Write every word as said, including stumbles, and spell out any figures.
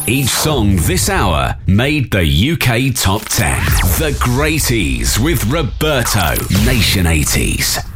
Each song this hour made the U K Top ten. The Greaties with Roberto. Nation eighties.